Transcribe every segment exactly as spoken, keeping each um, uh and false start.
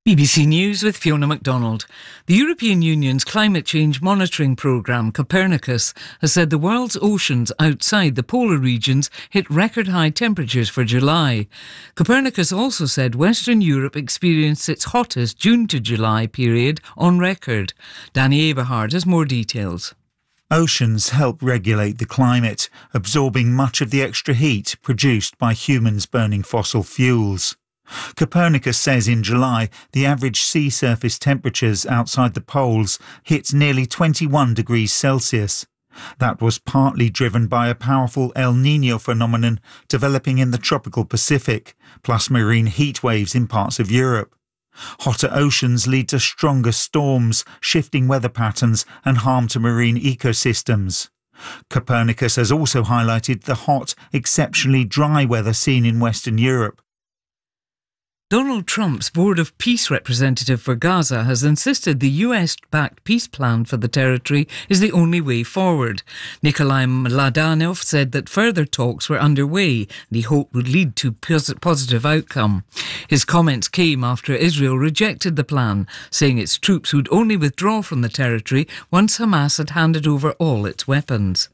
B B C News with Fiona MacDonald. The European Union's climate change monitoring programme, Copernicus, has said the world's oceans outside the polar regions hit record high temperatures for July. Copernicus also said Western Europe experienced its hottest June to July period on record. Danny Eberhard has more details. Oceans help regulate the climate, absorbing much of the extra heat produced by humans burning fossil fuels. Copernicus says in July the average sea surface temperatures outside the poles hit nearly twenty-one degrees Celsius. That was partly driven by a powerful El Niño phenomenon developing in the tropical Pacific, plus marine heat waves in parts of Europe. Hotter oceans lead to stronger storms, shifting weather patterns and harm to marine ecosystems. Copernicus has also highlighted the hot, exceptionally dry weather seen in Western Europe. Donald Trump's Board of Peace representative for Gaza has insisted the U S-backed peace plan for the territory is the only way forward. Nikolai Mladenov said that further talks were underway and he hoped would lead to a positive outcome. His comments came after Israel rejected the plan, saying its troops would only withdraw from the territory once Hamas had handed over all its weapons.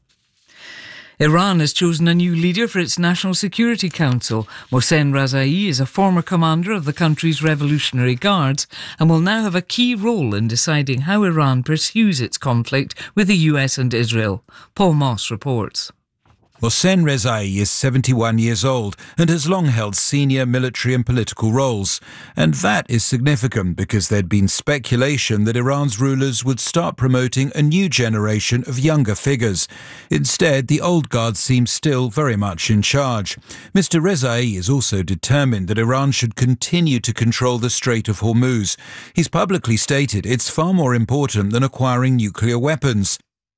Iran has chosen a new leader for its National Security Council. Mohsen Razai is a former commander of the country's Revolutionary Guards and will now have a key role in deciding how Iran pursues its conflict with the U S and Israel. Paul Moss reports. Mohsen Razai is seventy-one years old and has long held senior military and political roles. And that is significant because there'd been speculation that Iran's rulers would start promoting a new generation of younger figures. Instead, the old guard seems still very much in charge. Mister Razai is also determined that Iran should continue to control the Strait of Hormuz. He's publicly stated it's far more important than acquiring nuclear weapons.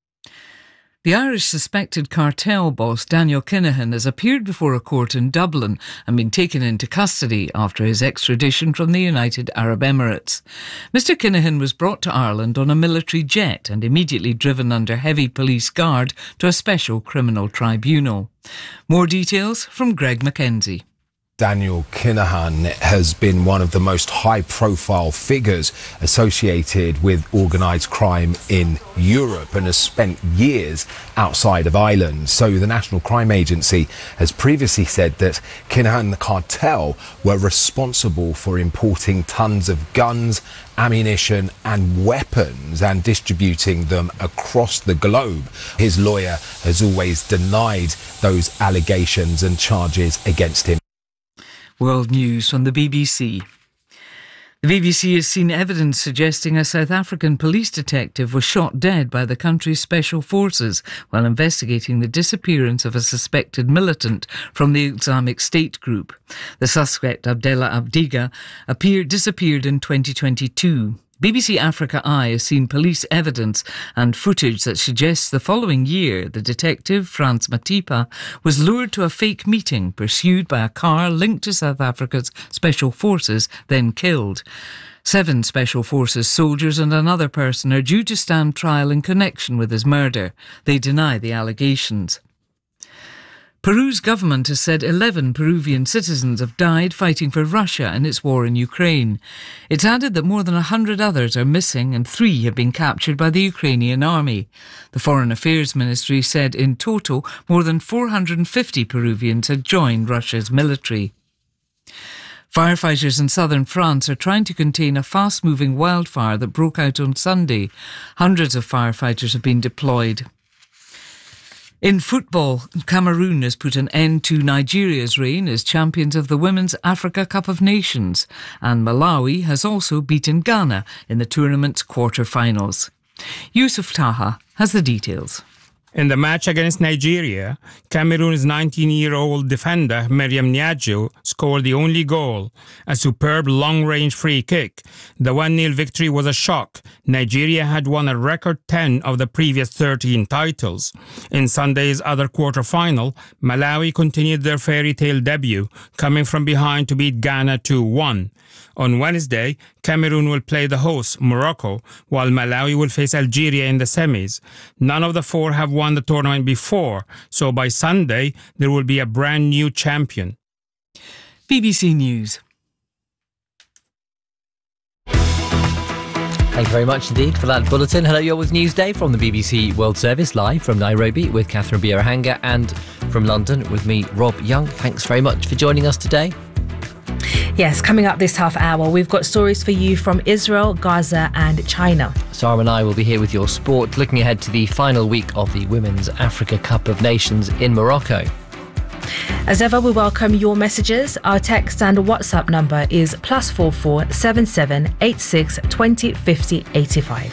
The Irish suspected cartel boss Daniel Kinahan has appeared before a court in Dublin and been taken into custody after his extradition from the United Arab Emirates. Mister Kinahan was brought to Ireland on a military jet and immediately driven under heavy police guard to a special criminal tribunal. More details from Greg Mackenzie. Daniel Kinahan has been one of the most high-profile figures associated with organised crime in Europe and has spent years outside of Ireland. So the National Crime Agency has previously said that Kinahan and the cartel were responsible for importing tons of guns, ammunition and weapons and distributing them across the globe. His lawyer has always denied those allegations and charges against him. World News from the B B C. The B B C has seen evidence suggesting a South African police detective was shot dead by the country's special forces while investigating the disappearance of a suspected militant from the Islamic State group. The suspect, Abdella Abdiga, appeared, disappeared in twenty twenty-two. B B C Africa Eye has seen police evidence and footage that suggests the following year the detective, Frans Matipa, was lured to a fake meeting, pursued by a car linked to South Africa's Special Forces, then killed. Seven Special Forces soldiers and another person are due to stand trial in connection with his murder. They deny the allegations. Peru's government has said eleven Peruvian citizens have died fighting for Russia in its war in Ukraine. It's added that more than one hundred others are missing and three have been captured by the Ukrainian army. The Foreign Affairs Ministry said in total more than four hundred fifty Peruvians had joined Russia's military. Firefighters in southern France are trying to contain a fast-moving wildfire that broke out on Sunday. Hundreds of firefighters have been deployed. In football, Cameroon has put an end to Nigeria's reign as champions of the Women's Africa Cup of Nations, and Malawi has also beaten Ghana in the tournament's quarter-finals. Yusuf Taha has the details. In the match against Nigeria, Cameroon's nineteen-year-old defender Miriam Niadjo scored the only goal, a superb long-range free kick. The one nil victory was a shock. Nigeria had won a record ten of the previous thirteen titles. In Sunday's other quarter-final, Malawi continued their fairy tale debut, coming from behind to beat Ghana two one. On Wednesday, Cameroon will play the hosts, Morocco, while Malawi will face Algeria in the semis. None of the four have won the tournament before, so by Sunday, there will be a brand new champion. B B C News. Thank you very much indeed for that bulletin. Hello, you're with Newsday from the B B C World Service, live from Nairobi with Catherine Bierahanga, and from London with me, Rob Young. Thanks very much for joining us today. Yes, coming up this half hour, we've got stories for you from Israel, Gaza and China. Sarah and I will be here with your sport, looking ahead to the final week of the Women's Africa Cup of Nations in Morocco. As ever, we welcome your messages. Our text and WhatsApp number is plus four four seven seven eight six twenty fifty eighty five.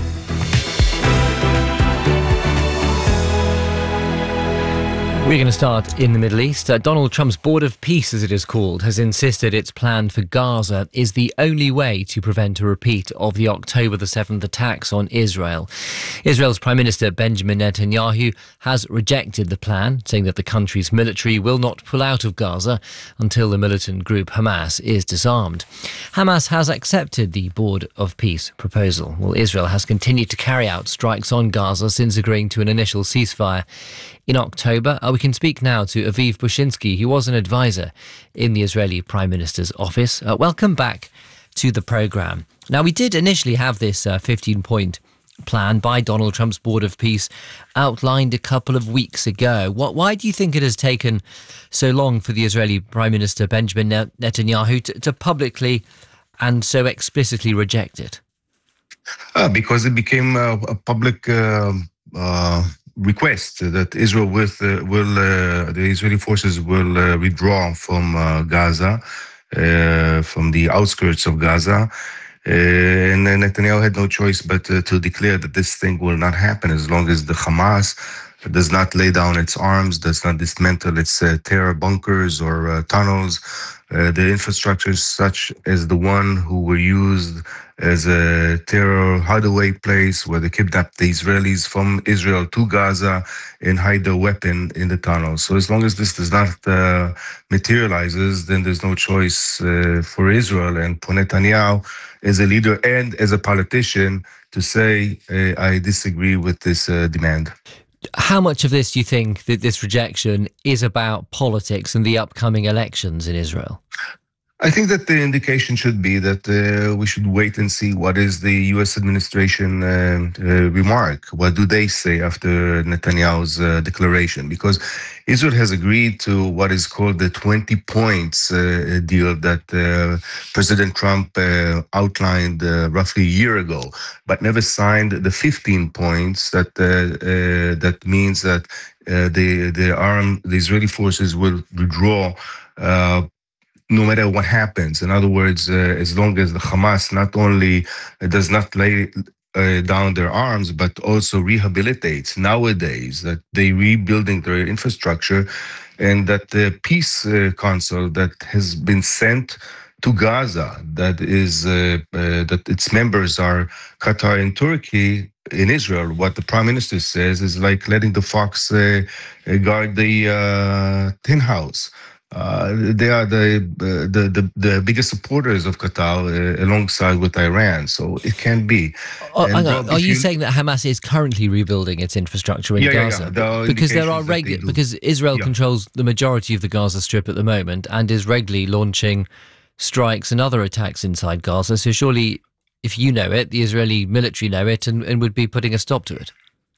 We're going to start in the Middle East. Uh, Donald Trump's Board of Peace, as it is called, has insisted its plan for Gaza is the only way to prevent a repeat of the October the seventh attacks on Israel. Israel's Prime Minister Benjamin Netanyahu has rejected the plan, saying that the country's military will not pull out of Gaza until the militant group Hamas is disarmed. Hamas has accepted the Board of Peace proposal. Well, Israel has continued to carry out strikes on Gaza since agreeing to an initial ceasefire in October. Uh, we can speak now to Aviv Bushinsky, who was an advisor in the Israeli Prime Minister's office. Uh, welcome back to the programme. Now, we did initially have this uh, fifteen-point plan by Donald Trump's Board of Peace outlined a couple of weeks ago. What, why do you think it has taken so long for the Israeli Prime Minister Benjamin Netanyahu to, to publicly and so explicitly reject it? Uh, because it became a, a public uh, uh, request that Israel with, uh, will, uh, the Israeli forces will uh, withdraw from uh, Gaza, uh, from the outskirts of Gaza. Uh, and Netanyahu had no choice but uh, to declare that this thing will not happen as long as the Hamas does not lay down its arms, does not dismantle its uh, terror bunkers or uh, tunnels, uh, the infrastructures such as the one who were used as a terror hideaway place where they kidnapped the Israelis from Israel to Gaza and hide their weapon in the tunnels. So as long as this does not uh, materializes, then there's no choice uh, for Israel and for Netanyahu as a leader and as a politician to say, uh, I disagree with this uh, demand. How much of this do you think that this rejection is about politics and the upcoming elections in Israel? I think that the indication should be that uh, we should wait and see what is the U S administration uh, uh, remark. What do they say after Netanyahu's uh, declaration? Because Israel has agreed to what is called the twenty points uh, deal that uh, President Trump uh, outlined uh, roughly a year ago, but never signed the fifteen points that uh, uh, that means that uh, the the arm the Israeli forces will withdraw Uh, no matter what happens. In other words, uh, as long as the Hamas not only uh, does not lay uh, down their arms, but also rehabilitates nowadays, that they rebuilding their infrastructure, and that the peace uh, council that has been sent to Gaza, that is uh, uh, that its members are Qatar and Turkey. In Israel, what the prime minister says is like letting the fox uh, guard the uh, tin house. Uh, they are the, uh, the the the biggest supporters of Qatar, uh, alongside with Iran. So it can be. Oh, hang on. Rob, Are you you saying that Hamas is currently rebuilding its infrastructure in yeah, Gaza? Yeah, yeah. There because there are regu- regu- because Israel yeah. controls the majority of the Gaza Strip at the moment and is regularly launching strikes and other attacks inside Gaza. So surely, if you know it, the Israeli military know it and, and would be putting a stop to it.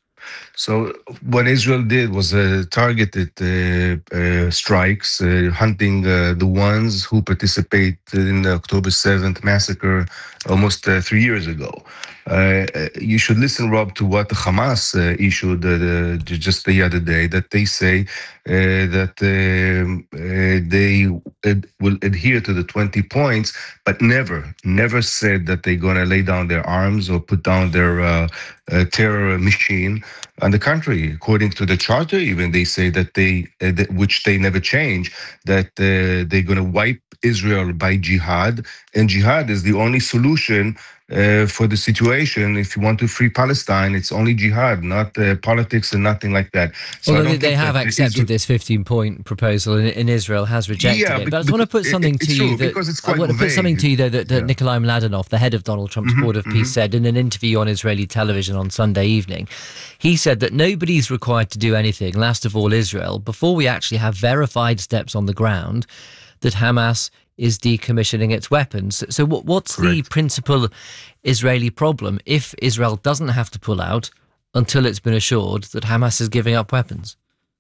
So what Israel did was uh, targeted uh, uh, strikes, uh, hunting uh, the ones who participated in the October seventh massacre almost uh, three years ago. Uh, you should listen, Rob, to what the Hamas uh, issued uh, the, just the other day, that they say uh, that um, uh, they ad- will adhere to the twenty points, but never, never said that they're going to lay down their arms or put down their uh, uh, terror machine on the country. According to the charter, even they say that they, uh, that, which they never change, that uh, they're going to wipe Israel by jihad, and jihad is the only solution uh, for the situation. If you want to free Palestine, it's only jihad, not uh, politics and nothing like that. So well, they, they have accepted Israel- this fifteen-point proposal, and, and Israel has rejected yeah, it. But, but I just want to put something it, to you that I want to put vague. something to you though that, that yeah. Nikolai Mladenov, the head of Donald Trump's mm-hmm, Board of Peace, mm-hmm. said in an interview on Israeli television on Sunday evening. He said that nobody's required to do anything, last of all Israel, before we actually have verified steps on the ground that Hamas is decommissioning its weapons. So what, what's Correct. the principal Israeli problem if Israel doesn't have to pull out until it's been assured that Hamas is giving up weapons?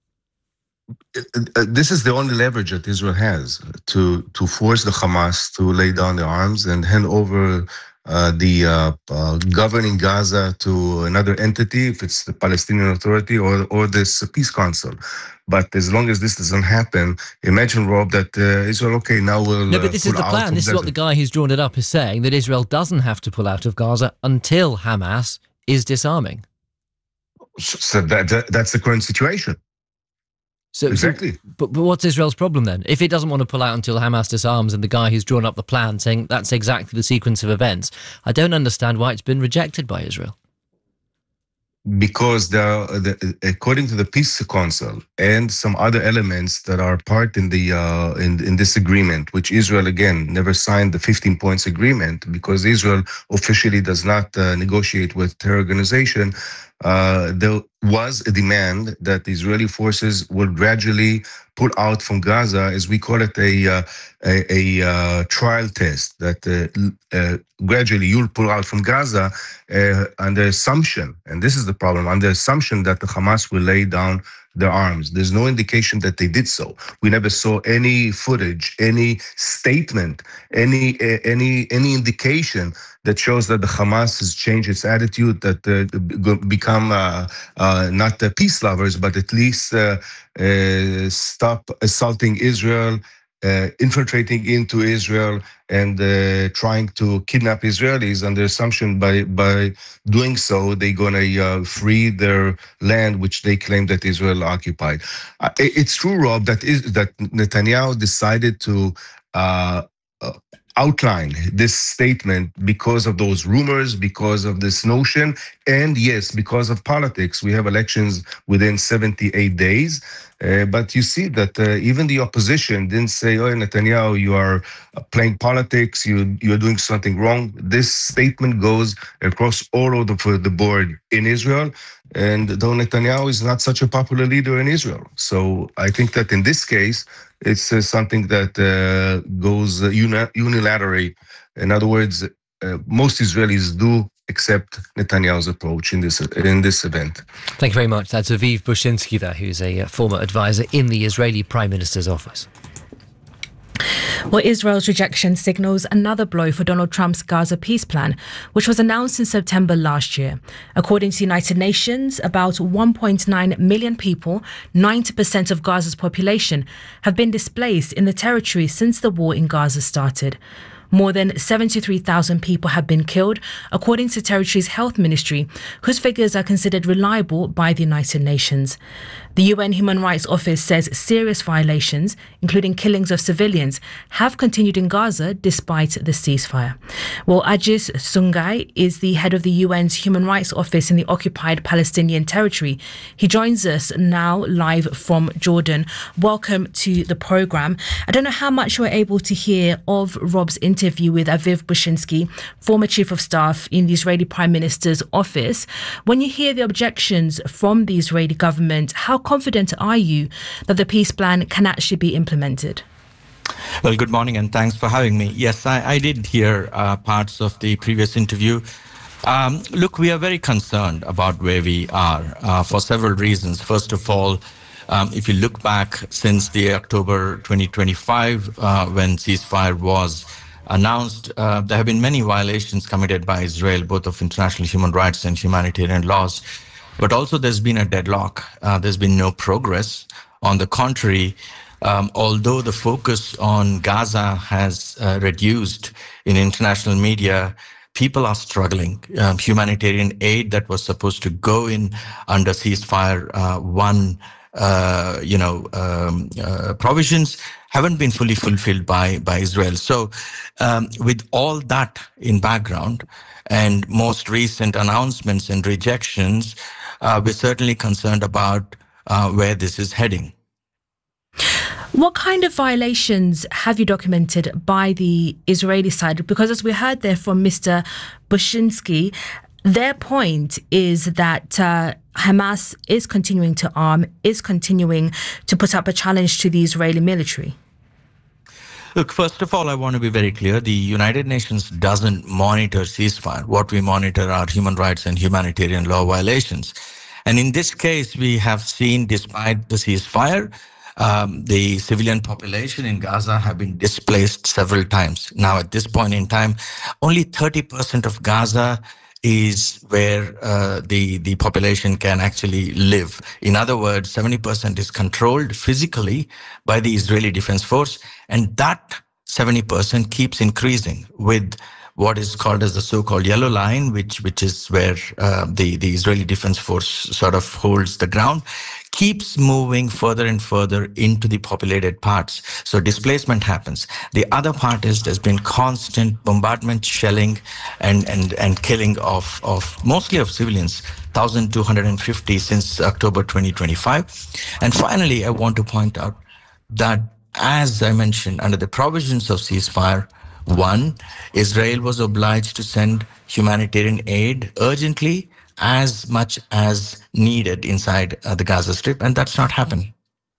This is the only leverage that Israel has to, to force the Hamas to lay down their arms and hand over uh, the uh, uh, governing Gaza to another entity, if it's the Palestinian Authority or, or this peace council. But as long as this doesn't happen, imagine, Rob, that uh, Israel, okay, now we'll No, but this uh, is the plan. This is what the guy who's drawn it up is saying, that Israel doesn't have to pull out of Gaza until Hamas is disarming. So that, that that's the current situation. So, exactly. So, but, but what's Israel's problem then? If it doesn't want to pull out until Hamas disarms and the guy who's drawn up the plan saying that's exactly the sequence of events, I don't understand why it's been rejected by Israel. Because the, the according to the Peace Council and some other elements that are part in the uh, in in this agreement, which Israel again never signed the fifteen points agreement, because Israel officially does not uh, negotiate with terror organization. Uh, there was a demand that the Israeli forces will gradually pull out from Gaza, as we call it, a uh, a, a uh, trial test, that uh, uh, gradually you'll pull out from Gaza uh, under assumption, and this is the problem, under assumption that the Hamas will lay down their arms. There's no indication that they did so. We never saw any footage, any statement, any uh, any any indication that shows that the Hamas has changed its attitude, that uh, become uh, uh, not uh, peace lovers, but at least uh, uh, stop assaulting Israel, uh, infiltrating into Israel, and uh, trying to kidnap Israelis under assumption by by doing so, they're going to uh, free their land, which they claim that Israel occupied. Uh, it's true, Rob, that is that Netanyahu decided to uh, uh, outline this statement because of those rumors, because of this notion, and yes, because of politics. We have elections within seventy-eight days. Uh, but you see that uh, even the opposition didn't say, oh, Netanyahu, you are uh, playing politics, you, you're doing something wrong. This statement goes across all over the board in Israel. And though Netanyahu is not such a popular leader in Israel. So I think that in this case, it's uh, something that uh, goes uh, uni- unilaterally. In other words, uh, most Israelis do accept Netanyahu's approach in this in this event. Thank you very much. That's Aviv Bushinsky there, who's a former advisor in the Israeli Prime Minister's office. Well, Israel's rejection signals another blow for Donald Trump's Gaza peace plan, which was announced in September last year. According to the United Nations, about one point nine million people, ninety percent of Gaza's population, have been displaced in the territory since the war in Gaza started. More than seventy-three thousand people have been killed, according to the territory's health ministry, whose figures are considered reliable by the United Nations. The U N Human Rights Office says serious violations, including killings of civilians, have continued in Gaza despite the ceasefire. Well, Ajis Sungai is the head of the U N's Human Rights Office in the occupied Palestinian territory. He joins us now live from Jordan. Welcome to the programme. I don't know how much you were able to hear of Rob's interview with Aviv Bushinsky, former chief of staff in the Israeli Prime Minister's office. When you hear the objections from the Israeli government, how confident are you that the peace plan can actually be implemented? Well, good morning and thanks for having me. Yes, I, I did hear uh, parts of the previous interview. Um, look, we are very concerned about where we are uh, for several reasons. First of all, um, if you look back since the October twenty twenty-five, uh, when ceasefire was announced, uh, there have been many violations committed by Israel, both of international human rights and humanitarian laws. But also there's been a deadlock. Uh, there's been no progress. On the contrary, um, although the focus on Gaza has uh, reduced in international media, people are struggling. Um, humanitarian aid that was supposed to go in under ceasefire uh, one, uh, you know, um, uh, provisions haven't been fully fulfilled by, by Israel. So um, with all that in background and most recent announcements and rejections, Uh, we're certainly concerned about uh, where this is heading. What kind of violations have you documented by the Israeli side? Because as we heard there from Mister Bushinsky, their point is that uh, Hamas is continuing to arm, is continuing to put up a challenge to the Israeli military. Look, first of all, I want to be very clear. The United Nations doesn't monitor ceasefire. What we monitor are human rights and humanitarian law violations. And in this case, we have seen, despite the ceasefire, um, the civilian population in Gaza have been displaced several times. Now, at this point in time, only thirty percent of Gaza is where uh, the, the population can actually live. In other words, seventy percent is controlled physically by the Israeli Defense Force, and that seventy percent keeps increasing with what is called as the so-called yellow line, which which is where uh, the, the Israeli Defense Force sort of holds the ground, keeps moving further and further into the populated parts. So displacement happens. The other part is there's been constant bombardment, shelling, and and, and killing of, of mostly of civilians, one thousand two hundred fifty since October twenty twenty-five. And finally, I want to point out that, as I mentioned, under the provisions of ceasefire, one, Israel was obliged to send humanitarian aid urgently, as much as needed inside uh, the Gaza Strip, and that's not happened.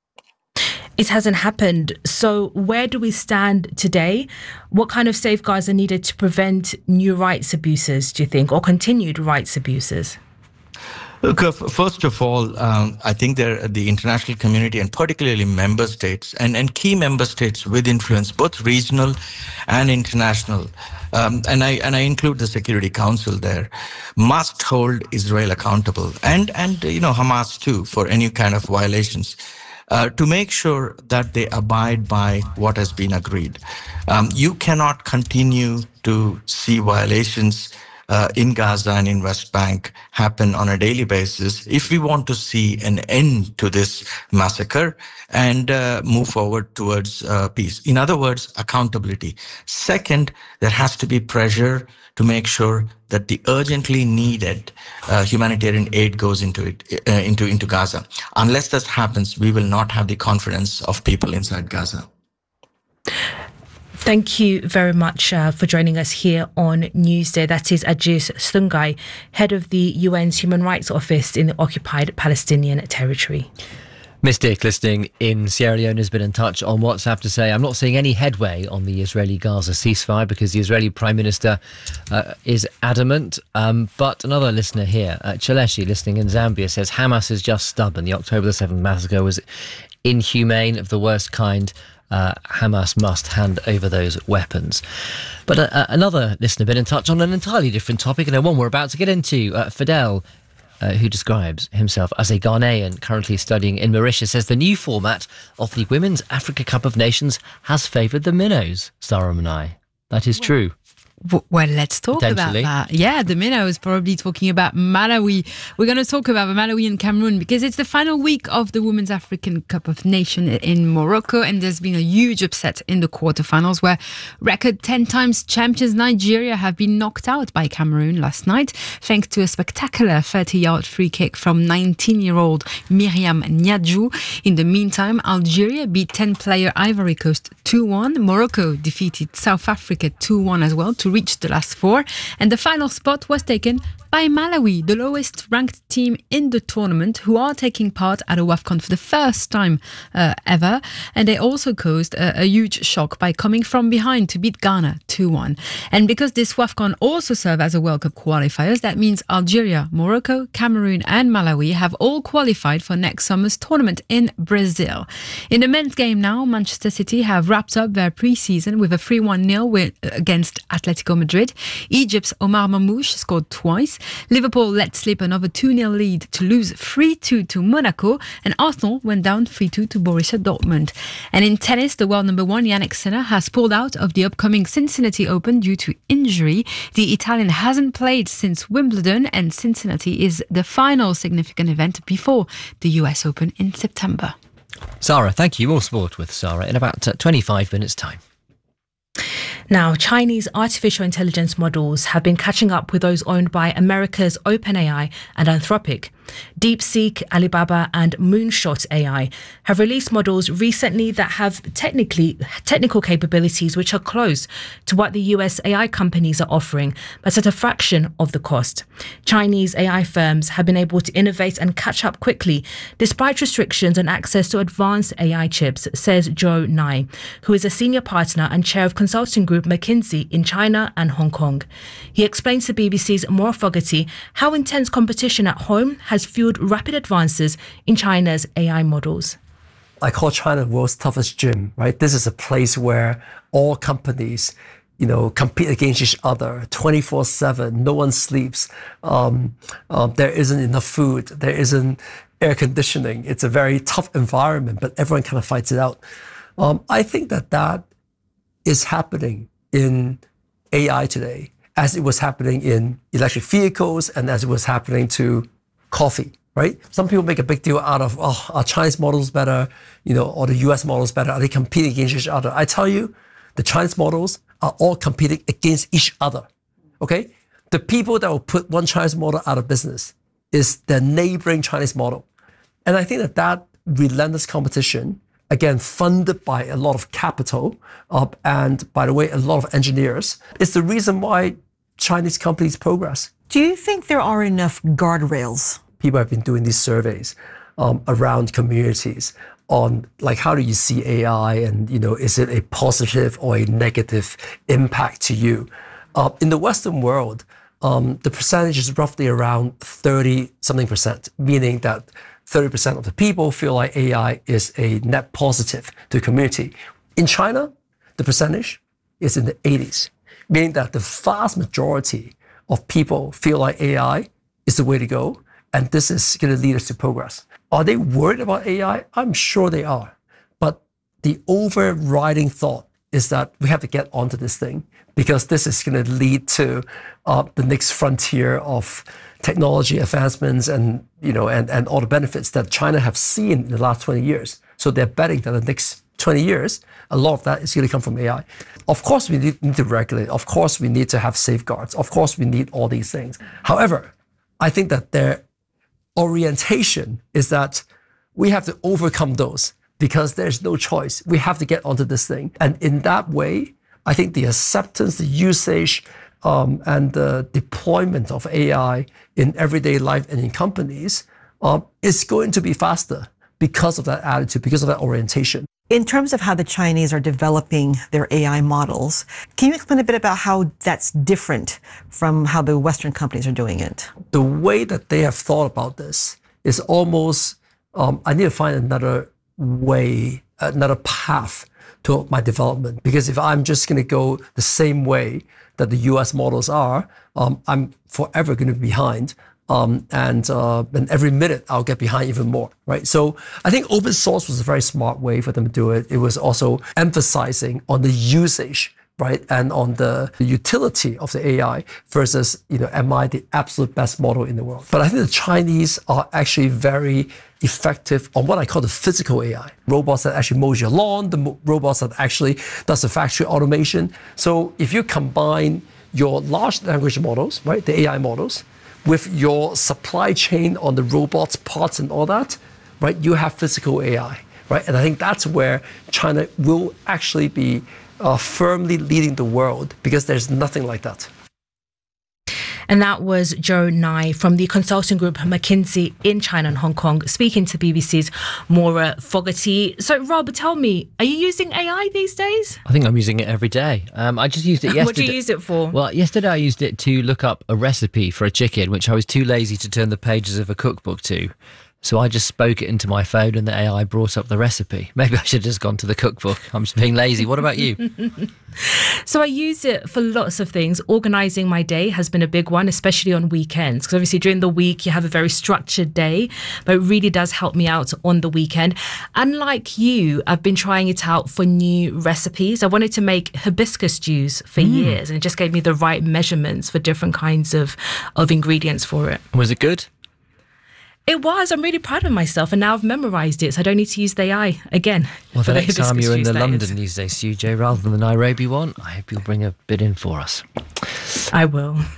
It hasn't happened. So where do we stand today? What kind of safeguards are needed to prevent new rights abuses, do you think, or continued rights abuses? Look, uh, first of all, um, I think there, the international community, and particularly member states, and, and key member states with influence, both regional and international, um, and I and I include the Security Council there, must hold Israel accountable, and and you know Hamas too, for any kind of violations, uh, to make sure that they abide by what has been agreed. Um, you cannot continue to see violations Uh, in Gaza and in West Bank happen on a daily basis if we want to see an end to this massacre and uh, move forward towards uh, peace. In other words, accountability. Second, there has to be pressure to make sure that the urgently needed uh, humanitarian aid goes into it, uh, into into Gaza. Unless this happens, we will not have the confidence of people inside Gaza. Thank you very much uh, for joining us here on Newsday. That is Ajis Sungai, head of the U N's Human Rights Office in the occupied Palestinian territory. Miss Dick, listening in Sierra Leone, has been in touch on WhatsApp to say, I'm not seeing any headway on the Israeli-Gaza ceasefire because the Israeli Prime Minister uh, is adamant. Um, but another listener here, uh, Chaleshi, listening in Zambia, says Hamas is just stubborn. The October the seventh massacre was inhumane, of the worst kind. Uh, Hamas must hand over those weapons. But uh, uh, another listener been in touch on an entirely different topic, and one we're about to get into. Uh, Fidel, uh, who describes himself as a Ghanaian currently studying in Mauritius, says the new format of the Women's Africa Cup of Nations has favoured the minnows. Sarah Manai. That is true. Well, let's talk about that. Yeah, the minnow is probably talking about Malawi. We're going to talk about Malawi and Cameroon because it's the final week of the Women's African Cup of Nations in Morocco, and there's been a huge upset in the quarterfinals where record ten times champions Nigeria have been knocked out by Cameroon last night thanks to a spectacular thirty-yard free kick from nineteen-year-old Miriam Niadjou. In the meantime, Algeria beat ten-player Ivory Coast two one. Morocco defeated South Africa two one as well to reach the last four, and the final spot was taken by Malawi, the lowest ranked team in the tournament, who are taking part at a WAFCON for the first time uh, ever, and they also caused a, a huge shock by coming from behind to beat Ghana two one. And because this WAFCON also serves as a World Cup qualifiers, that means Algeria, Morocco, Cameroon and Malawi have all qualified for next summer's tournament in Brazil. In the men's game now, Manchester City have wrapped up their pre-season with a three one nil win against Atletico Madrid. Egypt's Omar Mamouche scored twice. Liverpool let slip another two nil lead to lose three two to Monaco, and Arsenal went down three two to Borussia Dortmund. And in tennis, the world number one Jannik Sinner has pulled out of the upcoming Cincinnati Open due to injury. The Italian hasn't played since Wimbledon, and Cincinnati is the final significant event before the U S Open in September. Sarah, thank you. More sport with Sarah in about uh, twenty-five minutes' time. Now, Chinese artificial intelligence models have been catching up with those owned by America's OpenAI and Anthropic. DeepSeek, Alibaba, and Moonshot A I have released models recently that have technically technical capabilities which are close to what the U S A I companies are offering, but at a fraction of the cost. Chinese A I firms have been able to innovate and catch up quickly, despite restrictions on access to advanced A I chips, says Joe Nye, who is a senior partner and chair of consulting group McKinsey in China and Hong Kong. He explains to B B C's Maura Fogarty how intense competition at home has fueled rapid advances in China's A I models. I call China the world's toughest gym, right? This is a place where all companies, you know, compete against each other twenty-four seven. No one sleeps. Um, um, there isn't enough food. There isn't air conditioning. It's a very tough environment, but everyone kind of fights it out. Um, I think that that is happening in A I today, as it was happening in electric vehicles and as it was happening to coffee, right? Some people make a big deal out of, oh, are Chinese models better, you know, or the U S models better? Are they competing against each other? I tell you, the Chinese models are all competing against each other, okay? The people that will put one Chinese model out of business is the neighboring Chinese model. And I think that that relentless competition, again, funded by a lot of capital, uh, and by the way, a lot of engineers, is the reason why Chinese companies progress. Do you think there are enough guardrails? People have been doing these surveys um, around communities on, like, how do you see A I, and, you know, is it a positive or a negative impact to you? Uh, in the Western world, um, the percentage is roughly around thirty something percent, meaning that thirty percent of the people feel like A I is a net positive to the community. In China, the percentage is in the eighties, meaning that the vast majority of people feel like A I is the way to go, and this is going to lead us to progress. Are they worried about A I? I'm sure they are. But the overriding thought is that we have to get onto this thing, because this is going to lead to uh, the next frontier of technology advancements and, you know, and, and all the benefits that China have seen in the last twenty years. So they're betting that the next twenty years, a lot of that is going to come from A I. Of course, we need, need to regulate. Of course, we need to have safeguards. Of course, we need all these things. However, I think that their orientation is that we have to overcome those, because there's no choice. We have to get onto this thing. And in that way, I think the acceptance, the usage, um, and the deployment of A I in everyday life and in companies um, is going to be faster because of that attitude, because of that orientation. In terms of how the Chinese are developing their A I models, can you explain a bit about how that's different from how the Western companies are doing it? The way that they have thought about this is almost, um, I need to find another way, another path to my development. Because if I'm just going to go the same way that the U S models are, um, I'm forever going to be behind. Um, and, uh, and every minute I'll get behind even more, right? So I think open source was a very smart way for them to do it. It was also emphasizing on the usage, right? And on the, the utility of the A I versus, you know, am I the absolute best model in the world? But I think the Chinese are actually very effective on what I call the physical A I. Robots that actually mows your lawn, the mo- robots that actually does the factory automation. So if you combine your large language models, right, the A I models, with your supply chain on the robots, parts and all that, right, you have physical A I, right? And I think that's where China will actually be uh, firmly leading the world, because there's nothing like that. And that was Joe Nye from the consulting group McKinsey in China and Hong Kong, speaking to B B C's Maura Fogarty. So, Rob, tell me, are you using A I these days? I think I'm using it every day. Um, I just used it yesterday. What do you use it for? Well, yesterday I used it to look up a recipe for a chicken, which I was too lazy to turn the pages of a cookbook to. So I just spoke it into my phone and the A I brought up the recipe. Maybe I should have just gone to the cookbook. I'm just being lazy. What about you? So I use it for lots of things. Organising my day has been a big one, especially on weekends. Because obviously during the week you have a very structured day, but it really does help me out on the weekend. Unlike you, I've been trying it out for new recipes. I wanted to make hibiscus juice for mm. years, and it just gave me the right measurements for different kinds of, of ingredients for it. Was it good? It was. I'm really proud of myself, and now I've memorised it, so I don't need to use the A I again. Well, the next time you're in the London is. these days, Sue J, rather than the Nairobi one, I hope you'll bring a bit in for us. I will.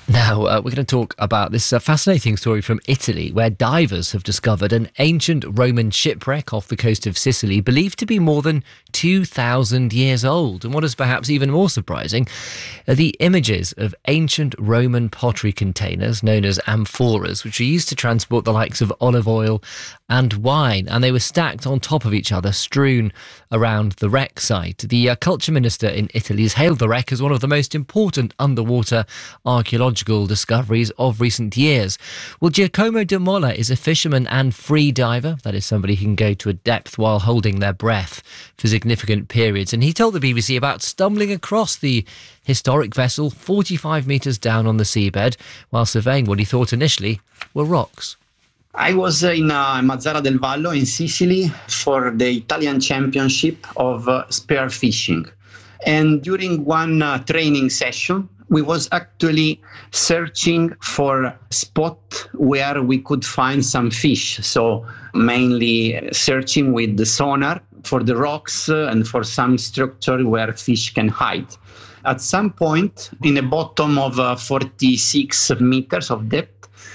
Now, uh, we're going to talk about this uh, fascinating story from Italy, where divers have discovered an ancient Roman shipwreck off the coast of Sicily, believed to be more than two thousand years old. And what is perhaps even more surprising are the images of ancient Roman pottery containers known as amphoras, which were used to transport the likes of olive oil and wine. And they were stacked on top of each other, strewn around the wreck site. The uh, culture minister in Italy has hailed the wreck as one of the most important underwater archaeological discoveries of recent years. Well, Giacomo De Molla is a fisherman and free diver. That is somebody who can go to a depth while holding their breath for significant periods. And he told the B B C about stumbling across the historic vessel forty-five metres down on the seabed while surveying what he thought initially were rocks. I was in uh, Mazara del Vallo in Sicily for the Italian Championship of uh, spear fishing. And during one uh, training session, we was actually searching for a spot where we could find some fish. So mainly searching with the sonar for the rocks uh, and for some structure where fish can hide. At some point, in the bottom of uh, forty-six meters of depth,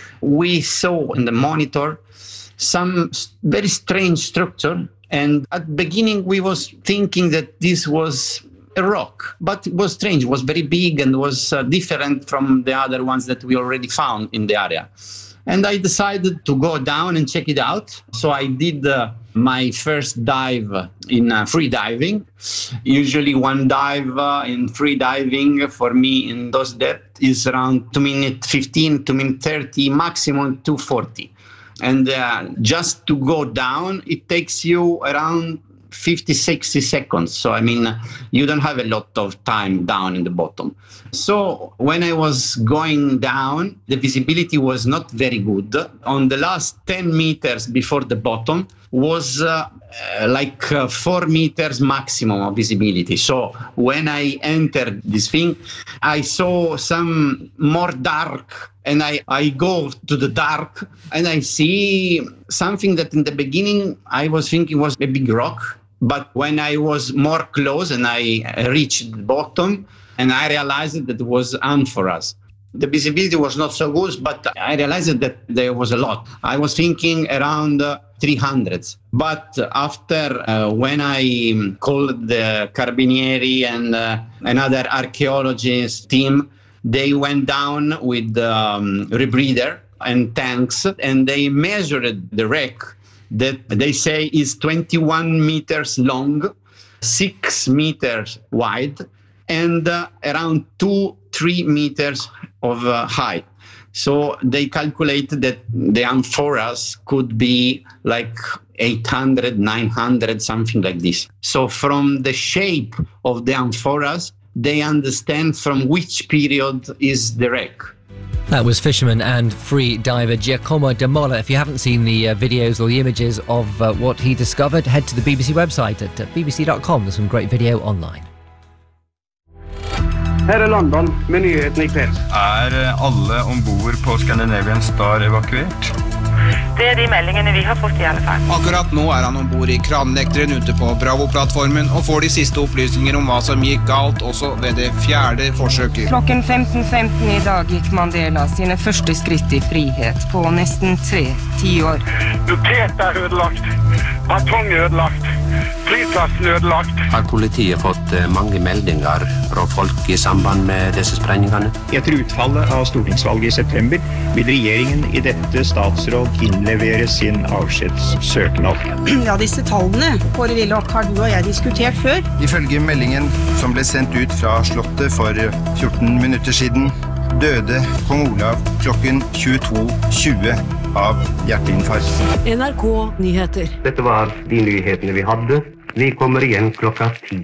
we saw in the monitor some very strange structure. And at the beginning, we was thinking that this was a rock, but it was strange. It was very big and was uh, different from the other ones that we already found in the area. And I decided to go down and check it out. So I did uh, my first dive in uh, free diving. Usually one dive uh, in free diving for me in those depths is around two minutes fifteen, two minutes thirty, maximum two forty. And uh, just to go down, it takes you around fifty, sixty seconds. So, I mean, you don't have a lot of time down in the bottom. So when I was going down, the visibility was not very good. On the last ten meters before the bottom was uh, uh, like uh, four meters maximum of visibility. So when I entered this thing, I saw some more dark, and I, I go to the dark and I see something that in the beginning I was thinking was a big rock. But when I was more close and I reached the bottom, and I realized that it was amphoras. The visibility was not so good, but I realized that there was a lot. I was thinking around uh, three hundred. But after, uh, when I called the Carabinieri and uh, another archaeologist team, they went down with the um, rebreather and tanks, and they measured the wreck that they say is twenty-one meters long, six meters wide, and uh, around two, three meters of uh, height. So they calculated that the amphoras could be like eight hundred, nine hundred, something like this. So from the shape of the amphoras, they understand from which period is the wreck. That was fisherman and free diver Giacomo De Molla. If you haven't seen the uh, videos or the images of uh, what he discovered, head to the B B C website at uh, b b c dot com. There's some great video online. Her er London med nyhetene I kveld. Er alle ombord på Scandinavian Star evakuert? Det er de meldingene vi har fått I alle fall. Akkurat nå er han ombord I kranlekteren ute på Bravo-plattformen og får de siste opplysninger om hva som gikk galt også ved det fjerde forsøket. Klokken femten femten I dag gikk Mandela sine første skritt I frihet på nesten tre tiår. Lupet er ødelagt, batong er ødelagt, flyplassen er ødelagt. Har politiet fått mange meldinger fra folk I samband med disse sprengingene? Etter utfallet av stortingsvalget I september vil regjeringen I dette statsråd innlevere sin avskjedssøknad. Ja, disse tallene, Kåre Willoch, har du og jeg diskutert før. Ifølge meldingen som ble sendt ut fra slottet for fjorten minutter siden, døde kong Olav klokken tjueto tjue av hjerteinfarkt. N R K Nyheter. Dette var de nyhetene vi hadde. Vi kommer igjen klokka ti.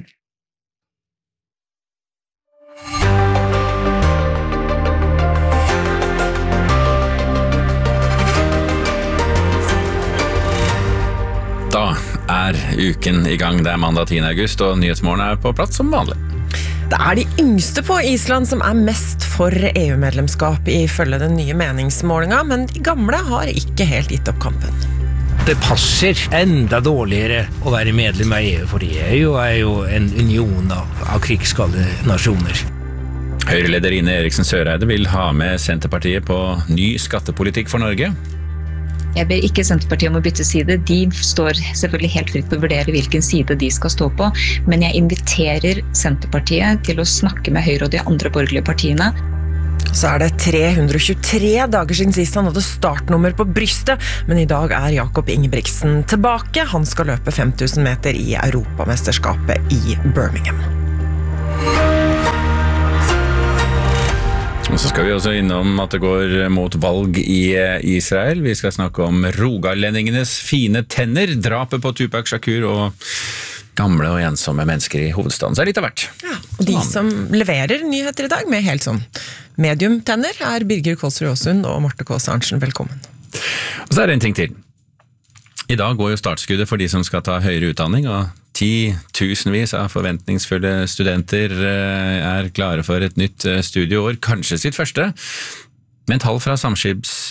Da er uken I gang. Det er mandag tiende august, og Nyhetsmorgen er på plass som vanlig. Det er de yngste på Island som er mest for E U-medlemskap ifølge den nye meningsmålingen, men de gamle har ikke helt gitt opp kampen. Det passer enda dårligere å være medlem av E U, for E U er jo en union av, av krigsskadde nasjoner. Høyreleder Ine Eriksen Søreide vil ha med Senterpartiet på ny skattepolitikk for Norge. Jeg ber ikke Senterpartiet om å bytte side. De står selvfølgelig helt fritt på å vurdere hvilken side de skal stå på, men jeg inviterer Senterpartiet til å snakke med Høyre og de andre borgerlige partiene. Så er det tre hundre og tjuetre dager siden sist han hadde startnummer på brystet, men i dag er Jakob Ingebrigtsen tilbake. Han skal løpe fem tusen meter i Europamesterskapet i Birmingham. Og så skal vi også innom at det går mot valg i Israel. Vi skal snakke om rogalendingenes fine tenner, drapet på Tupac Shakur og gamle og ensomme mennesker i hovedstaden. Så er det litt av hvert. Ja, og de som leverer nyheter i dag med helt sånn medium-tenner er Birger Kolsrud Aasund og Marte Kaas Arntzen. Velkommen. Og så er det en ting til. I dag går jo startskuddet for de som skal ta høyere utdanning, og ti tusenvis av forventningsfulle studenter er klare for et nytt studieår, kanskje sitt første. Men tall fra Samskips,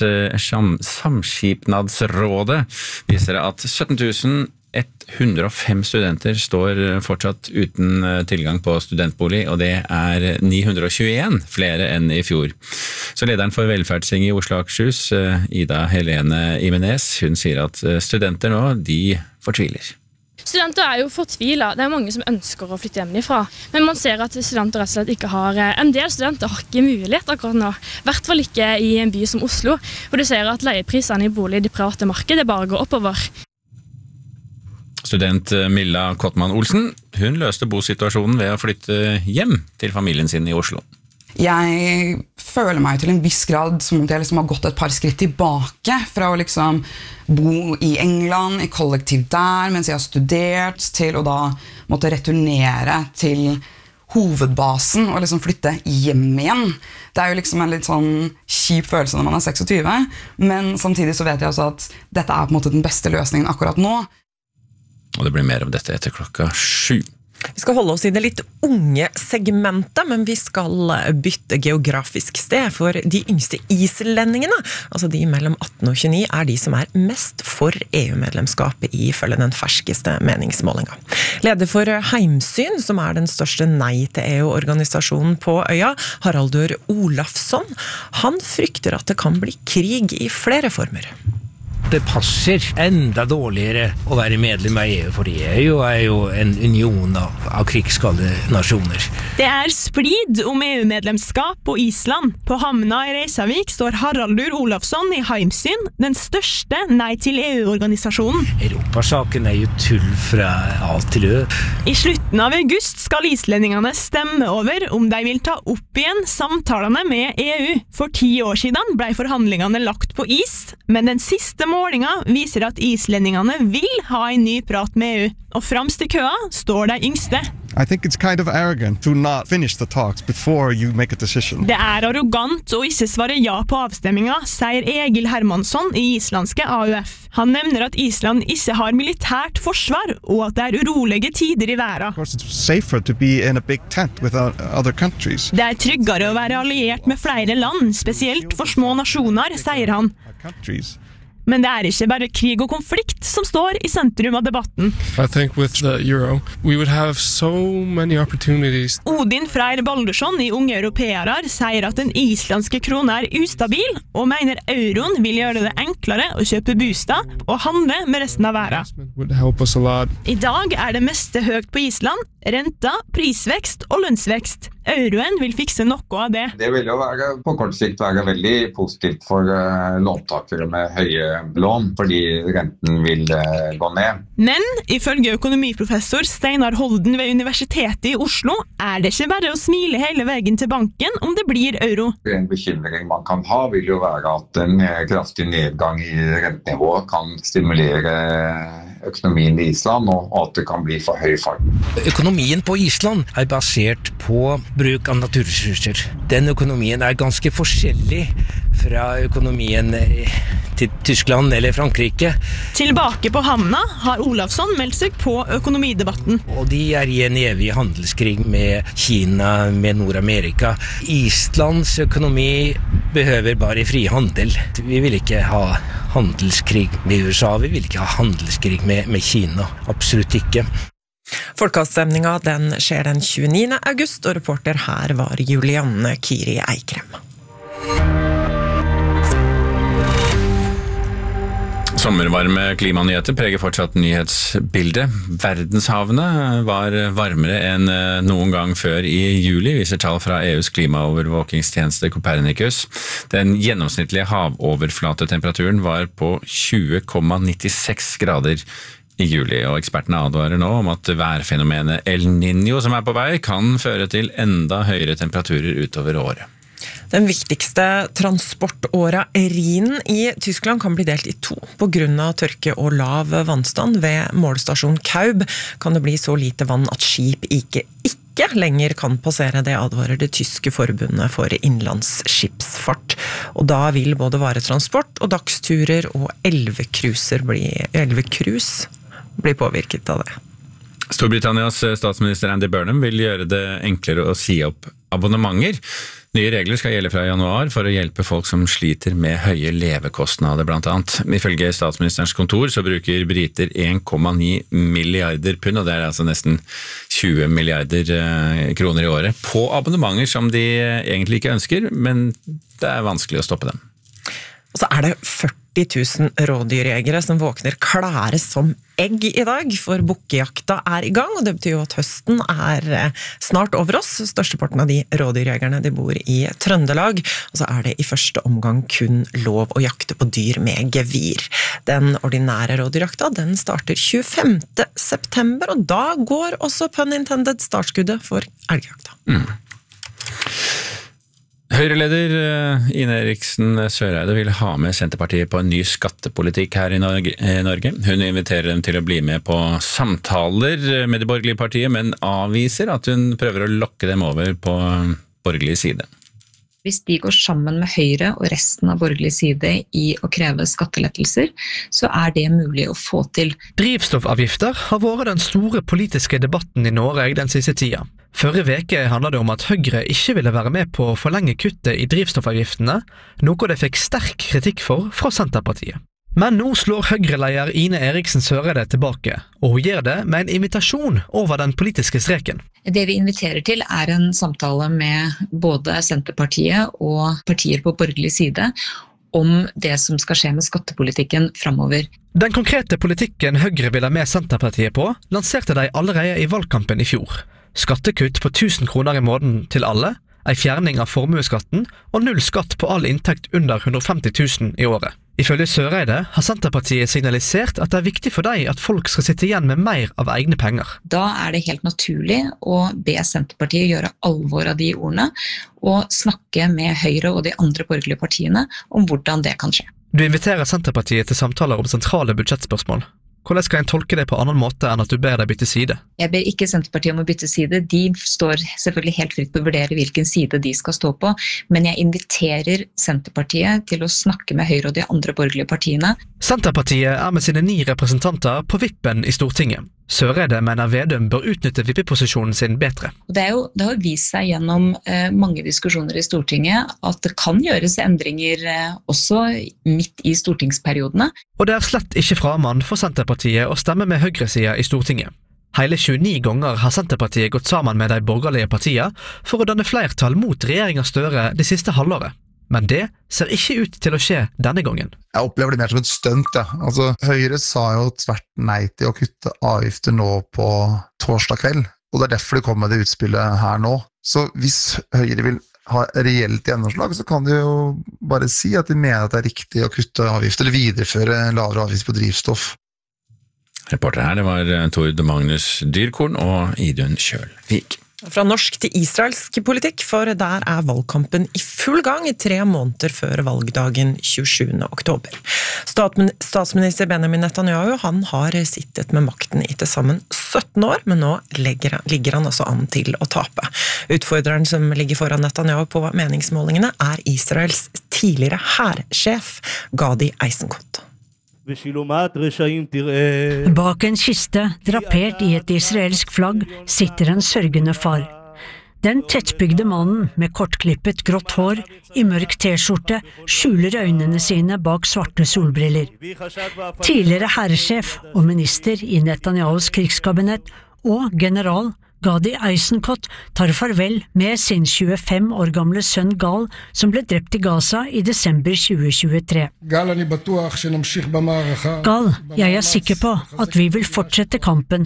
Samskipnadsrådet viser at sytten tusen ett hundre og fem studenter står fortsatt uten tilgang på studentbolig, og det er ni hundre og tjueen flere enn i fjor. Så lederen for Velferdsting i Oslo Akershus, Ida Helene Imenes, hun sier at studenter nå, de fortviler. Studenter er jo fortvilet. Det er mange som ønsker å flytte hjemmefra. Men man ser at studenter rett og slett ikke har, en del studenter har ikke mulighet akkurat nå. I hvert fall ikke i en by som Oslo, hvor du ser at leieprisene i bolig i det private markedet bare går oppover. Student Milla Kottmann Olsen, hun løste bosituasjonen ved å flytte hjem til familien sin i Oslo. Jeg føler meg til en viss grad som om jeg liksom har gått et par skritt tilbake fra å liksom bo i England, i kollektiv der, mens jeg har studert, til å da måtte returnere til hovedbasen og liksom flytte hjem igjen. Det er jo liksom en litt sånn kjip følelse når man er tjueseks, men samtidig så vet jeg også at dette er på en måte den beste løsningen akkurat nå. Og det blir mer om dette etter klokka sju. Vi skal holde oss i det litt unge segmentet, men vi skal bytte geografisk sted, for de yngste islendingene, altså de mellom atten og tjueni, er de som er mest for E U-medlemskapet ifølge den ferskeste meningsmålinga. Leder for Heimsyn, som er den største nei til E U-organisasjonen på øya, Haraldur Olafsson, han frykter at det kan bli krig i flere former. Det passer enda dårligere å være medlem av E U, for E U er jo en union av, av krigsskadde nasjoner. Det er splid om E U-medlemskap på Island. På Hamna i Reykjavik står Haraldur Olafsson i Heimsyn, den største nei til E U-organisasjonen. Europasaken er jo tull fra A til Ø. I slutten av august skal islendingene stemme over om de vil ta opp igjen samtalene med E U. For ti år siden ble forhandlingene lagt på is, men den siste måneden Målinga viser at islendingene vil ha en ny prat med E U, og fremst i køa står de yngste. I think it's kind of arrogant to not finish the talks before you make a decision. Det er arrogant å ikke svare ja på avstemminga, sier Egil Hermansson i islandske A U F. Han nevner at Island ikke har militært forsvar, og at det er urolige tider i verden. Of course, it's safer to be in a big tent with other countries. Det er tryggere å være alliert med flere land, spesielt for små nasjoner, sier han. Countries. Men det er ikke bare krig og konflikt som står i sentrum av debatten. I think with the euro, we would have so many opportunities. Odin Freyr Baldursson i Unge Europeere sier at den islandske krona er ustabil, og mener euroen vil gjøre det enklere å kjøpe bostad og handle med resten av verden. Would help us a lot. I dag er det meste høyt på Island, renta, prisvekst og lønnsvekst. Euroen vil fikse noe av det. Det vil jo være, på kort sikt være veldig positivt for uh, låntakere med høye lån, fordi renten vil uh, gå ned. Men ifølge økonomiprofessor Steinar Holden ved Universitetet i Oslo, er det ikke bare å smile hele veien til banken om det blir euro. En bekymring man kan ha vil jo være at en kraftig nedgang i rentenivået kan stimulere økonomien i Island, og at det kan bli for høy fart. Økonomien på Island er basert på bruk av naturressurser. Den økonomien er ganske forskjellig fra økonomien til Tyskland eller Frankrike. Tilbake på Hamna har Olafsson meldt seg på økonomidebatten. Og de er i en evig handelskrig med Kina, med Nord-Amerika. Islands økonomi behøver bare fri handel. Vi vil ikke ha handelskrig med U S A, vi vil ikke ha handelskrig med, med Kina. Absolutt ikke. Folkeavstemninga den skjer den tjueniende august, og reporter her var Julianne Kiri Eikrem. Sommervarme klimanyheter preger fortsatt nyhetsbildet. Verdenshavene var varmere enn noen gang før i juli, viser tall fra E U's klimaovervåkingstjeneste Copernicus. Den gjennomsnittlige havoverflatetemperaturen var på tjue komma nittiseks grader i juli, og ekspertene advarer nå om at værfenomenet El Niño som er på vei kan føre til enda høyere temperaturer utover året. Den viktigste transportåra Rhinen i Tyskland kan bli delt i to. På grunn av tørke og lav vannstand ved målestasjon Kaub kan det bli så lite vann at skip ikke, ikke lenger kan passere. Det advarer det tyske forbundet for innlandsskipsfart. Og da vil både varetransport og dagsturer og elvekruser bli, elvekrus bli påvirket av det. Storbritannias statsminister Andy Burnham vil gjøre det enklere å si opp abonnementer. Nye regler skal gjelde fra januar for å hjelpe folk som sliter med høye levekostnader blant annet. Ifølge statsministerens kontor så bruker briter en komma ni milliarder pund, og det er altså nesten tjue milliarder kroner i året, på abonnementer som de egentlig ikke ønsker, men det er vanskelig å stoppe dem. Og så er det førti tusen rådyrjegere som våkner klare som egg i dag, for bukkejakta er i gang, og det betyr jo at høsten er snart over oss. Størsteparten av de rådyrjegerne de bor i Trøndelag, og så er det i første omgang kun lov å jakte på dyr med gevir. Den ordinære rådyrjakta, den starter tjuefemte september, og da går også pun intended startskuddet for elgjakta. Mm. Høyreleder Ine Eriksen Søreide vil ha med Senterpartiet på en ny skattepolitikk her i Norge. Hun inviterer dem til å bli med på samtaler med det borgerlige partiet, men avviser at hun prøver å lokke dem over på borgerlig side. Hvis de går sammen med Høyre og resten av borgerlig side i å kreve skattelettelser, så er det mulig å få til. Drivstoffavgifter har vært den store politiske debatten i Norge den siste tida. Førre veke handlet det om at Høyre ikke ville være med på å forlenge kuttet i drivstoffavgiftene, noe de fikk sterk kritikk for fra Senterpartiet. Men nå slår Høyre-leder Ine Eriksen Søreide tilbake, og hun gjør det med en invitasjon over den politiske streken. Det vi inviterer til er en samtale med både Senterpartiet og partier på borgerlig side om det som skal skje med skattepolitikken fremover. Den konkrete politikken Høyre ville med Senterpartiet på, lanserte de allerede i valgkampen i fjor. Skattekutt på tusen kroner i måneden til alle, en fjerning av formueskatten og null skatt på all inntekt under hundre og femti tusen i året. Ifølge Søreide har Senterpartiet signalisert at det er viktig for dem at folk skal sitte igjen med mer av egne penger. Da er det helt naturlig å be Senterpartiet gjøre alvor av de ordene, og snakke med Høyre og de andre borgerlige partiene om hvordan det kan skje. Du inviterer Senterpartiet til samtaler om sentrale budsjettspørsmål. Hvordan skal en tolke det på annen måte enn at du ber deg bytte side? Jeg ber ikke Senterpartiet om å bytte side. De står selvfølgelig helt fritt på å vurdere hvilken side de skal stå på, men jeg inviterer Senterpartiet til å snakke med Høyre og de andre borgerlige partiene. Senterpartiet er med sine ni representanter på vippen i Stortinget. Søreide mener Vedum bør utnytte vippeposisjonen sin bedre. Det, er jo, det har vist seg gjennom eh, mange diskusjoner i Stortinget at det kan gjøres endringer eh, også midt i stortingsperiodene. Og det er slett ikke framann for Senterpartiet å stemme med høyresida i Stortinget. Hele tjueni ganger har Senterpartiet gått sammen med de borgerlige partiene for å danne flertall mot regjeringa Støre det siste halvåret. Men det ser ikke ut til å skje denne gangen. Jeg opplever det mer som et stunt. Ja. Altså, Høyre sa jo tvert nei til å kutte avgifter nå på torsdag kveld, og det er derfor det kommer det utspillet her nå. Så hvis Høyre vil ha reelt gjennomslag, så kan de jo bare si at de mener at det er riktig å kutte avgifter, eller videreføre lavere avgift på drivstoff. Reporter her, det var Tord Magnus Dyrkorn og Idun Kjølvik. Fra norsk til israelsk politikk, for der er valgkampen i full gang i tre måneder før valgdagen tjuesjuende oktober. Statsminister Benjamin Netanyahu, han har sittet med makten i til sammen sytten år, men nå ligger, ligger han også an til å tape. Utfordreren som ligger foran Netanyahu på meningsmålingene er Israels tidligere hærsjef, Gadi Eisenkot. Bak en kiste, drapert i et israelsk flagg, sitter en sørgende far. Den tettbygde mannen med kortklippet grått hår, i mørk t-skjorte, skjuler øynene sine bak svarte solbriller. Tidligere herresjef og minister i Netanyahus krigskabinett og general Gadi Eisenkot tar farvel med sin tjuefem år gamle sønn Gal, som ble drept i Gaza i desember tjue tjuetre. Gal, jeg er sikker på at vi vil fortsette kampen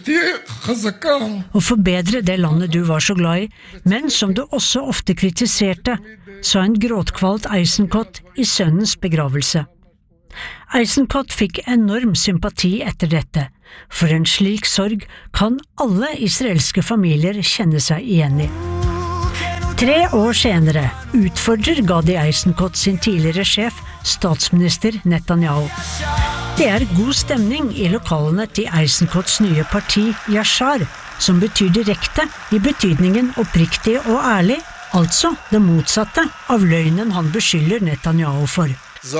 og forbedre det landet du var så glad i, men som du også ofte kritiserte, sa en gråtkvalt Eisenkot i sønnens begravelse. Eisenkot fikk enorm sympati etter dette. For en slik sorg kan alle israelske familier kjenne seg igjen i. Tre år senere utfordrer Gadi Eisenkot sin tidligere sjef, statsminister Netanyahu. Det er god stemning i lokalene til Eisenkots nye parti Yashar, som betyr direkte i betydningen oppriktig og ærlig, altså det motsatte av løgnen han beskylder Netanyahu for.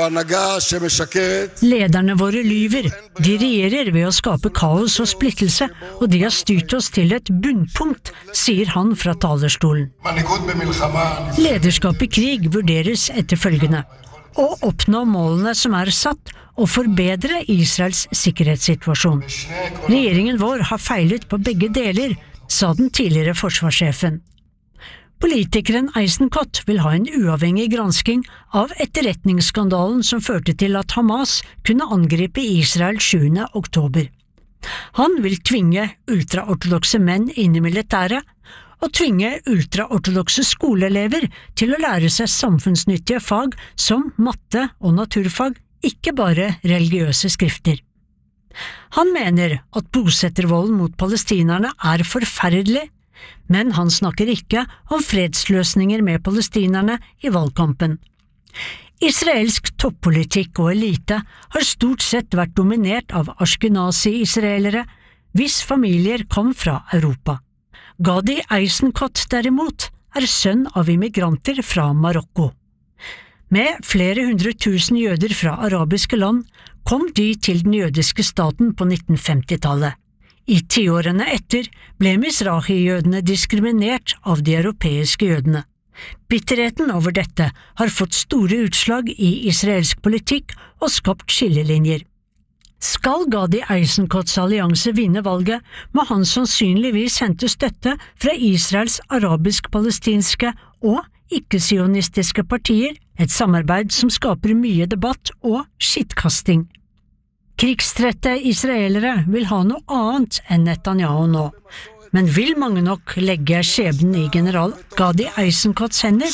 Lederne våre lyver, de regjerer ved å skape kaos og splittelse, og de har styrt oss til et bunnpunkt, sier han fra talerstolen. Lederskap i krig vurderes etter følgende: å oppnå målene som er satt, og forbedre Israels sikkerhetssituasjon. Regjeringen vår har feilet på begge deler, sa den tidligere forsvarssjefen. Politikeren Eisenkot vil ha en uavhengig gransking av etterretningsskandalen som førte til at Hamas kunne angripe Israel sjuende oktober. Han vil tvinge ultraortodokse menn inn i militæret, og tvinge ultraortodokse skoleelever til å lære seg samfunnsnyttige fag som matte og naturfag, ikke bare religiøse skrifter. Han mener at bosettervolden mot palestinerne er forferdelig, men han snakker ikke om fredsløsninger med palestinerne i valgkampen. Israelsk toppolitikk og elite har stort sett vært dominert av ashkenazi-israelere, hvis familier kom fra Europa. Gadi Eisenkot derimot er sønn av immigranter fra Marokko. Med flere hundre tusen jøder fra arabiske land kom de til den jødiske staten på nittenfemtitallet. I tiårene etter ble Mizrahi-jødene diskriminert av de europeiske jødene. Bitterheten over dette har fått store utslag i israelsk politikk og skapt skillelinjer. Skal Gadi Eisenkots allianse vinne valget, må han sannsynligvis hente støtte fra Israels arabisk-palestinske og ikke-sionistiske partier, et samarbeid som skaper mye debatt og skittkasting. Krigstrette israelere vil ha noe annet enn Netanyahu nå, men vil mange nok legge skjebnen i general Gadi Eisenkots hender?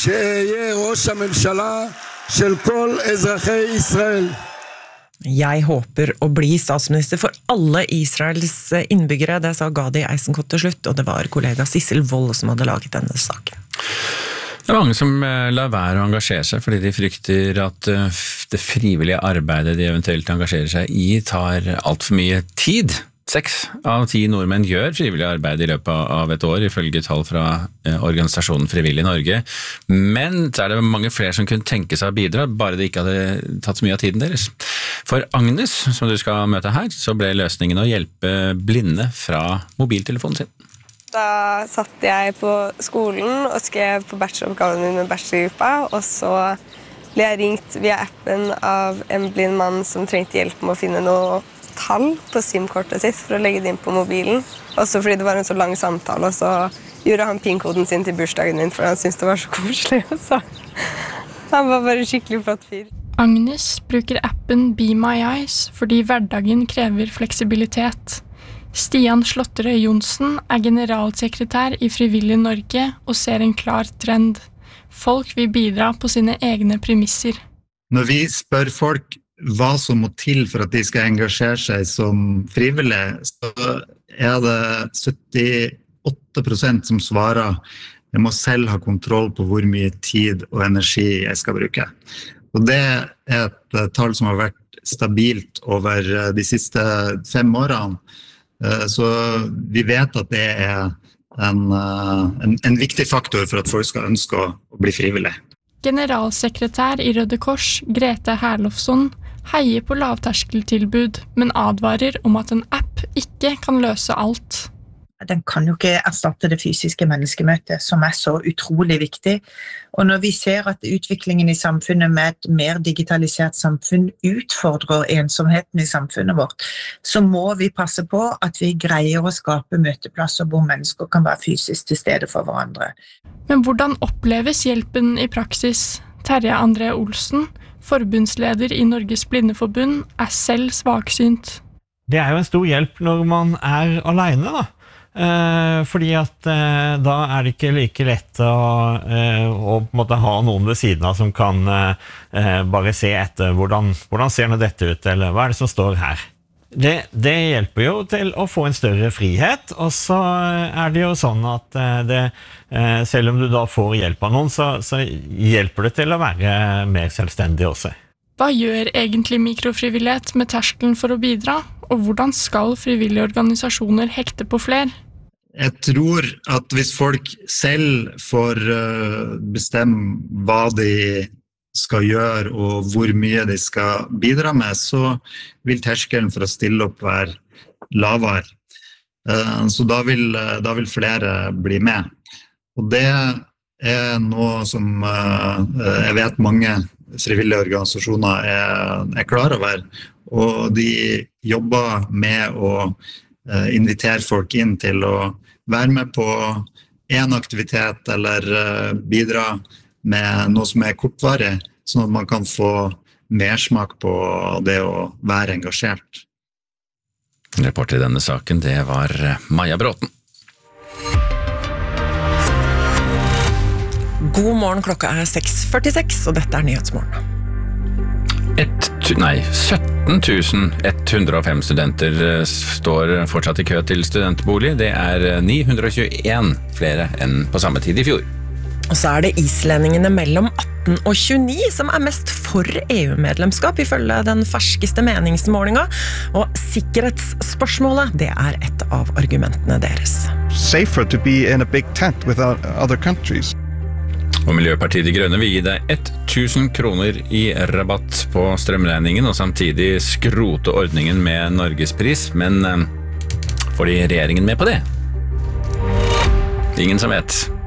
Jeg håper å bli statsminister for alle Israels innbyggere, det sa Gadi Eisenkot til slutt, og det var kollega Sissel Wold som hadde laget denne saken. Det er mange som lar være å engasjere seg fordi de frykter at det frivillige arbeidet de eventuelt engasjerer seg i tar alt for mye tid. Seks av ti nordmenn gjør frivillig arbeid i løpet av et år, ifølge tall fra organisasjonen Frivillig Norge. Men så er det mange flere som kunne tenke seg å bidra, bare det ikke hadde tatt så mye av tiden deres. For Agnes, som du skal møte her, så ble løsningen å hjelpe blinde fra mobiltelefonen sin. Da satt jeg på skolen og skrev på bacheloroppgaven min med bachelorgruppa, og så ble jeg ringt via appen av en blind mann som trengte hjelp med å finne noe tall på SIM-kortet sitt for å legge det inn på mobilen. Også fordi det var en så lang samtale, og så gjorde han PIN-koden sin til bursdagen min, for han syntes det var så koselig. Så han var bare skikkelig flott fyr. Agnes bruker appen Be My Eyes fordi hverdagen krever fleksibilitet. Stian Slåtterøy Johnsen er generalsekretær i Frivillig Norge og ser en klar trend. Folk vil bidra på sine egne premisser. Når vi spør folk hva som må til for at de skal engasjere seg som frivillige, så er det syttiåtte prosent som svarer jeg må selv ha kontroll på hvor mye tid og energi jeg skal bruke. Og det er et tall som har vært stabilt over de siste fem årene. Så vi vet at det er en, en, en viktig faktor for at folk skal ønske å, å bli frivillig. Generalsekretær i Røde Kors, Grete Herlofsson, heier på lavterskeltilbud, men advarer om at en app ikke kan løse alt. den kan jo ikke erstatte det fysiske menneskemøtet, som er så utrolig viktig. Og når vi ser at utviklingen i samfunnet med et mer digitalisert samfunn utfordrer ensomheten i samfunnet vårt, så må vi passe på at vi greier å skape møteplasser hvor mennesker kan være fysisk til stede for hverandre. Men hvordan oppleves hjelpen i praksis? Terje André Olsen, forbundsleder i Norges Blindeforbund, er selv svaksynt. Det er jo en stor hjelp når man er alene da. Eh, fordi at eh, da er det ikke like lett å, eh, å på en måte ha noen ved siden av som kan eh, bare se etter hvordan, hvordan ser nå dette ut, eller hva er det som står her. Det, det hjelper jo til å få en større frihet, og så er det jo sånn at eh, det, eh, selv om du da får hjelp av noen, så, så hjelper det til å være mer selvstendig også. Hva gjør egentlig mikrofrivillighet med terskelen for å bidra, og hvordan skal frivillige organisasjoner hekte på flere? Jeg tror at hvis folk selv får bestemme hva de skal gjøre og hvor mye de skal bidra med, så vil terskelen for å stille opp være lavere. Så da vil, da vil flere bli med. Og det er noe som jeg vet mange frivillige organisasjoner er, er klar over, og de jobber med å eh, invitere folk inn til å være med på en aktivitet eller eh, bidra med noe som er kortvarig, sånn at man kan få mersmak på det å være engasjert. Reporter i denne saken, det var Maja Bråten. God morgen, klokka er seks førtiseks, og dette er Nyhetsmorgen. Et, nei, sytten tusen ett hundre og fem studenter står fortsatt i kø til studentbolig. Det er ni hundre og tjueen flere enn på samme tid i fjor. Og så er det islendingene mellom atten og tjueni som er mest for E U-medlemskap, ifølge den ferskeste meningsmålinga. Og sikkerhetsspørsmålet, det er et av argumentene deres. Safer to be in a big tent with other countries. Og Miljøpartiet De Grønne vil gi deg tusen kroner i rabatt på strømregningen, og samtidig skrote ordningen med Norgespris, men får de regjeringen med på det? Ingen som vet.